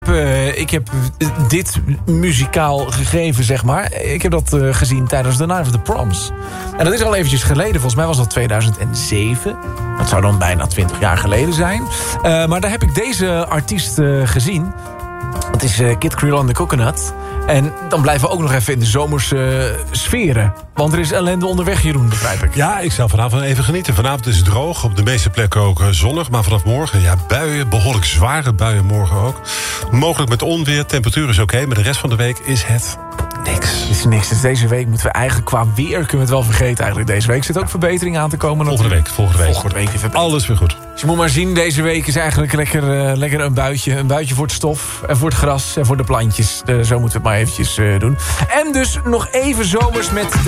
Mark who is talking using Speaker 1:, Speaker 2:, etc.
Speaker 1: heb dit muzikaal gegeven, zeg maar. Ik heb dat gezien tijdens The Night of the Proms. En dat is al eventjes geleden. Volgens mij was dat 2007. Dat zou dan bijna 20 jaar geleden zijn. Maar daar heb ik deze artiest gezien. Dat is Kid Creole and the Coconut. En dan blijven we ook nog even in de zomerse sferen. Want er is ellende onderweg, Jeroen, begrijp ik.
Speaker 2: Ja, ik zal vanavond even genieten. Vanavond is het droog, op de meeste plekken ook zonnig. Maar vanaf morgen, ja, buien, behoorlijk zware buien morgen ook. Mogelijk met onweer, temperatuur is oké, maar de rest van de week is het niks.
Speaker 1: Het is niks. Dus deze week moeten we eigenlijk qua weer... kunnen we het wel vergeten eigenlijk. Deze week zit ook verbetering aan te komen.
Speaker 2: Volgende week.
Speaker 1: Volgende week
Speaker 2: alles weer goed.
Speaker 1: Dus je moet maar zien, deze week is eigenlijk lekker een buitje. Een buitje voor het stof en voor het gras en voor de plantjes. Zo moeten we het maar eventjes doen. En dus nog even zomers met...